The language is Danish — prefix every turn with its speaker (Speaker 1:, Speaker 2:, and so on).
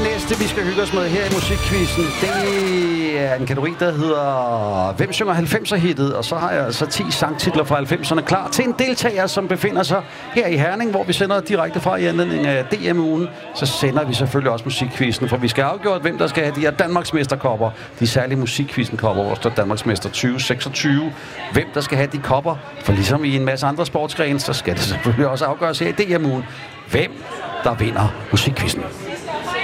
Speaker 1: næste, vi skal hygge os med her i Musikquizzen, det er en kategori, der hedder Hvem synger 90'er-hittet? Og så har jeg altså 10 sangtitler fra 90'erne klar til en deltager, som befinder sig her i Herning, hvor vi sender direkte fra i anledning af DM-ugen. Så sender vi selvfølgelig også Musikquizzen, for vi skal afgjort, hvem der skal have de her Danmarksmesterkopper. De særlige Musikquizzen-kopper, hvor der står Danmarksmester 2026. Hvem der skal have de kopper, for ligesom i en masse andre sportsgrene, så skal det selvfølgelig også afgøres her i DM-ugen. Hvem der vinder Musikquizzen?